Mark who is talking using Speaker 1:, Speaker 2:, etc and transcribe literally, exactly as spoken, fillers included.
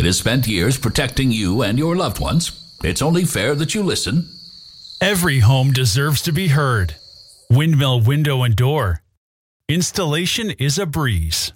Speaker 1: has spent years protecting you and your loved ones. It's only fair that you listen.
Speaker 2: Every home deserves to be heard. Windmill Window and Door. Installation is a breeze.